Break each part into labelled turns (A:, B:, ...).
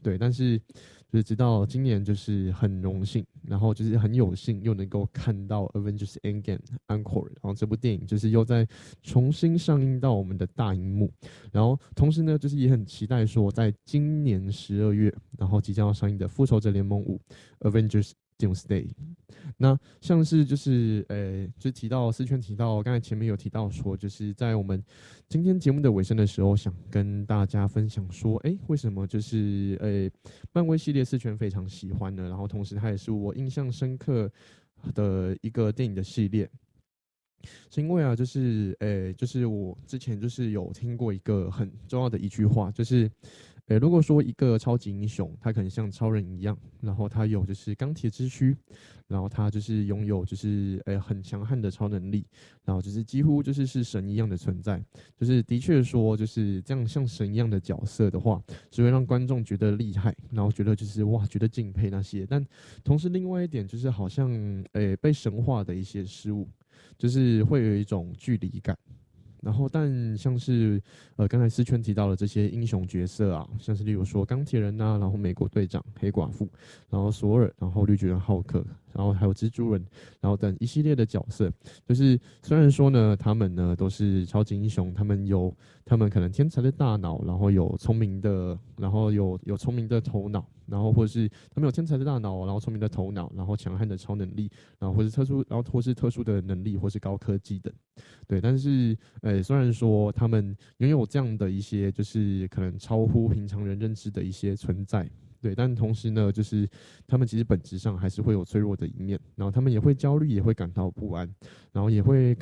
A: 对，但是就是直到今年就是很荣幸，然后就是很有幸又能够看到《Avengers Endgame》Encore，然后这部电影就是又在重新上映到我们的大荧幕，然后同时呢，就是也很期待说，在今年12月，然后即将要上映的《复仇者联盟5》Avengers Doomsday。那像是就是就提到思圈提到，刚才前面有提到说，就是在我们今天节目的尾声的时候，想跟大家分享说，为什么就是漫威系列思圈非常喜欢呢？然后同时它也是我印象深刻的一个电影的系列。是因为啊，就是我之前就是有听过一个很重要的一句话，就是如果说一个超级英雄，他可能像超人一样，然后他有就是钢铁之躯，然后他就是拥有就是很强悍的超能力，然后就是几乎就是神一样的存在，就是的确说就是这样像神一样的角色的话，只会让观众觉得厉害，然后觉得就是哇，觉得敬佩那些，但同时另外一点就是好像被神化的一些事物，就是会有一种距离感。然后，但像是刚才思圈提到的这些英雄角色啊，像是例如说钢铁人呐、然后美国队长、黑寡妇，然后索尔，然后绿巨人浩克，然后还有蜘蛛人，然后等一系列的角色，就是虽然说呢，他们呢都是超级英雄，他们可能天才的大脑，然后有聪明的，然后有聪明的头脑，然后或是他们有天才的大脑，然后聪明的头脑，然后强悍的超能力，然后或是特殊的能力，或是高科技等。对，但是虽然说他们拥有这样的一些，就是可能超乎平常人认知的一些存在，对，但同时呢，就是他们其实本质上还是会有脆弱的一面，然后他们也会焦虑，也会感到不安，然后也会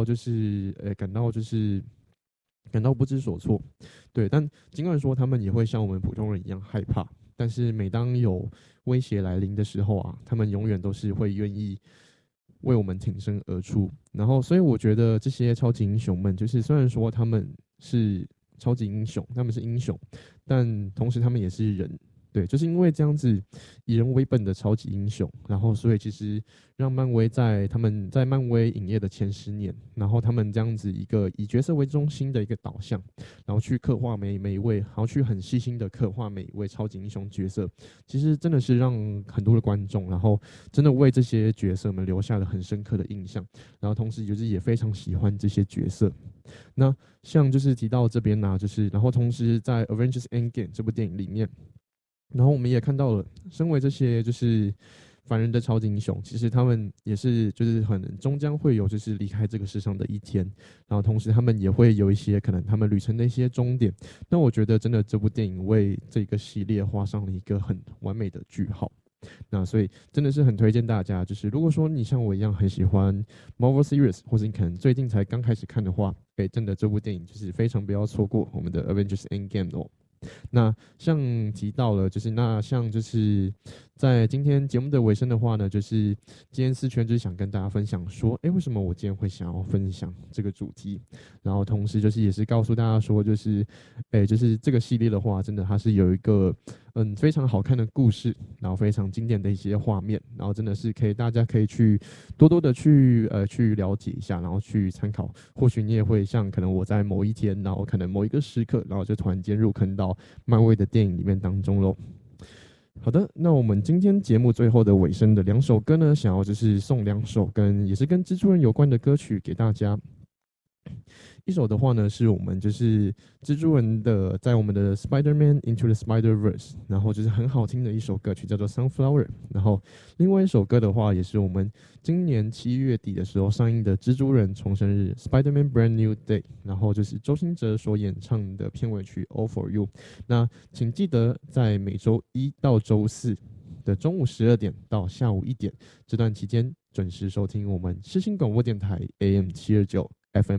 A: 感到不知所措，对，但尽管说他们也会像我们普通人一样害怕，但是每当有威胁来临的时候啊，他们永远都是会愿意为我们挺身而出。然后，所以我觉得这些超级英雄们，就是虽然说他们是超级英雄，他们是英雄，但同时他们也是人。对，就是因为这样子以人为本的超级英雄，然后所以其实让漫威他们在漫威影业的前10年，然后他们这样子一个以角色为中心的一个导向，然后去刻画每一位，然后去很细心的刻画每一位超级英雄角色，其实真的是让很多的观众，然后真的为这些角色们留下了很深刻的印象，然后同时就是也非常喜欢这些角色。那像就是提到这边呢、就是然后同时在《Avengers Endgame》这部电影里面，然后我们也看到了，身为这些就是凡人的超级英雄，其实他们也是就是可能终将会有就是离开这个世上的一天，然后同时他们也会有一些可能他们旅程的一些终点。那我觉得真的这部电影为这个系列画上了一个很完美的句号。那所以真的是很推荐大家，就是如果说你像我一样很喜欢 Marvel Series，或是你可能最近才刚开始看的话，真的这部电影就是非常不要错过我们的 Avengers Endgame 哦。那像提到了，就是那像就是在今天节目的尾声的话呢，就是今天思圈就是想跟大家分享说，为什么我今天会想要分享这个主题，然后同时就是也是告诉大家说，就是这个系列的话，真的它是有一个非常好看的故事，然后非常经典的一些画面，然后真的是大家可以去多多的去了解一下，然后去参考，或许你也会像可能我在某一天，然后可能某一个时刻，然后就突然间入坑到漫威的电影里面当中喽。好的，那我们今天节目最后的尾声的2首歌呢，想要就是送2首也是跟蜘蛛人有关的歌曲给大家。一首的话呢，是我们就是蜘蛛人的，在我们的 Spider-Man Into the Spider-Verse， 然后就是很好听的一首歌曲，叫做 Sunflower。然后另外一首歌的话，也是我们今年7月底的时候上映的蜘蛛人重生日 Spider-Man Brand New Day，然后就是周兴哲所演唱的片尾曲 All For You。那请记得在每周1到周4的中午12点到下午1点这段期间，准时收听我们世新广播电台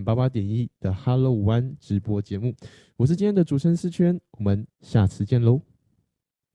A: AM729。FM88.1的 Hello 湾直播节目，我是今天的主持人思圈，我们下次见喽。